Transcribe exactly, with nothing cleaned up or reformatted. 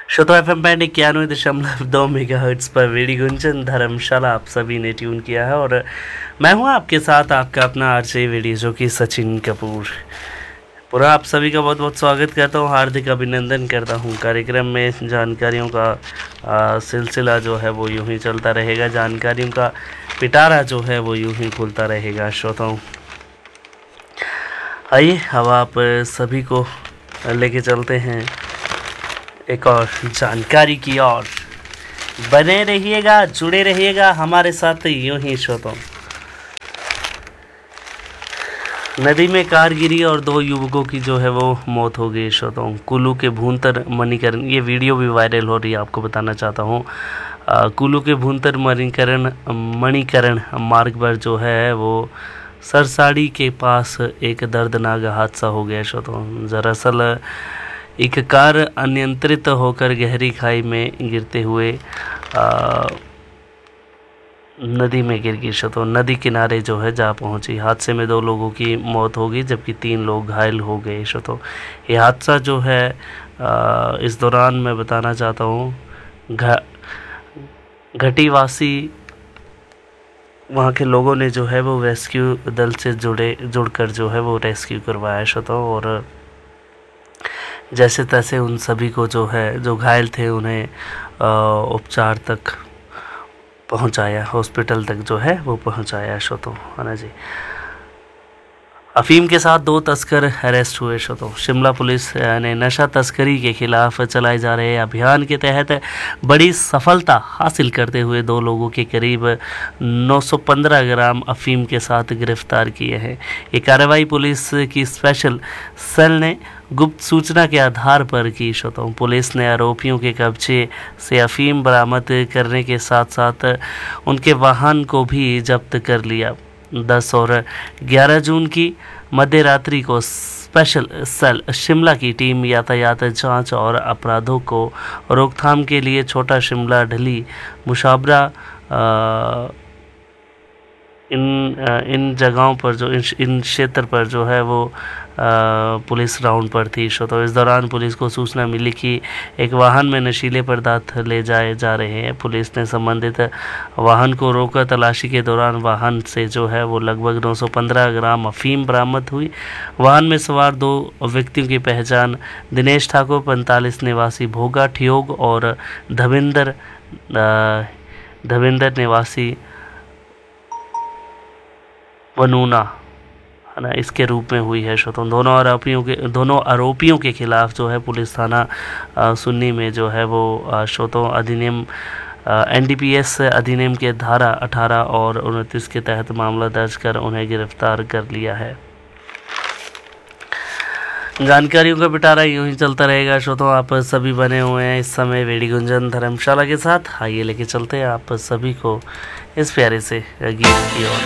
श्रोता F M band इक्यानवे दशमलव दो मेगा हर्ट्स पर वेडी गुंजन धर्मशाला आप सभी ने ट्यून किया है और मैं हूं आपके साथ आपका अपना आरजे वेडी जो कि सचिन कपूर। पूरा आप सभी का बहुत बहुत स्वागत करता हूं, हार्दिक अभिनंदन करता हूं। कार्यक्रम में जानकारियों का आ, सिलसिला जो है वो यूं ही चलता रहेगा, जानकारियों का पिटारा जो है वो यूं ही खुलता रहेगा। श्रोताओं आइए अब आप सभी को लेके चलते हैं एक और जानकारी की ओर। बने रहिएगा, जुड़े रहिएगा हमारे साथ यूं ही। श्रोताओं नदी में कार गिरी और दो युवकों की जो है वो मौत हो गई। श्रोताओं कुल्लू के भूंतर मणिकरण, ये वीडियो भी वायरल हो रही है, आपको बताना चाहता हूँ। कुल्लू के भूंतर मणिकरण मणिकरण मार्ग पर जो है वो सरसाड़ी के पास एक दर्दनाक हादसा हो गया। श्रोताओं दरअसल एक कार अनियंत्रित होकर गहरी खाई में गिरते हुए आ, नदी में गिर गई। तो नदी किनारे जो है जा पहुंची। हादसे में दो लोगों की मौत हो गई जबकि तीन लोग घायल हो गए। तो ये हादसा जो है आ, इस दौरान मैं बताना चाहता हूँ घटीवासी वहाँ के लोगों ने जो है वो रेस्क्यू दल से जुड़े जुड़कर जो है वो रेस्क्यू करवाया। तो और जैसे तैसे उन सभी को जो है जो घायल थे उन्हें उपचार तक पहुंचाया, हॉस्पिटल तक जो है वो पहुंचाया। श्रोतो है ना जी। अफीम के साथ दो तस्कर अरेस्ट हुए। श्रोतो शिमला पुलिस ने नशा तस्करी के खिलाफ चलाए जा रहे अभियान के तहत बड़ी सफलता हासिल करते हुए दो लोगों के करीब नौ सौ पंद्रह ग्राम अफीम के साथ गिरफ्तार किए हैं। ये कार्रवाई पुलिस की स्पेशल सेल ने गुप्त सूचना के आधार पर की। श्रोताओं पुलिस ने आरोपियों के कब्जे से अफीम बरामद करने के साथ साथ उनके वाहन को भी जब्त कर लिया। दस और ग्यारह जून की मध्य रात्रि को स्पेशल सेल शिमला की टीम यातायात जांच और अपराधों को रोकथाम के लिए छोटा शिमला ढली मुशाबरा इन इन जगहों पर जो इन क्षेत्र पर जो है वो आ, पुलिस राउंड पर थी। तो इस दौरान पुलिस को सूचना मिली कि एक वाहन में नशीले पदार्थ ले जाए जा रहे हैं। पुलिस ने संबंधित वाहन को रोका। तलाशी के दौरान वाहन से जो है वो लगभग नौ सौ पंद्रह ग्राम अफीम बरामद हुई। वाहन में सवार दो व्यक्तियों की पहचान दिनेश ठाकुर पैंतालीस निवासी भोगा ठियोग और धविंदर धविंदर निवासी वनूना है ना इसके रूप में हुई है। श्रोताओं दोनों आरोपियों के दोनों आरोपियों के खिलाफ जो है पुलिस थाना सुन्नी में जो है वो श्रोताओं अधिनियम एन डी पी एस अधिनियम के धारा अठारह और उनतीस के तहत मामला दर्ज कर उन्हें गिरफ्तार कर लिया है। जानकारियों का पिटारा यूं ही चलता रहेगा। श्रोताओं आप सभी बने हुए हैं इस समय वेडी गुंजन धर्मशाला के साथ। आइए लेके चलते हैं आप सभी को इस प्यारे से गीत की ओर।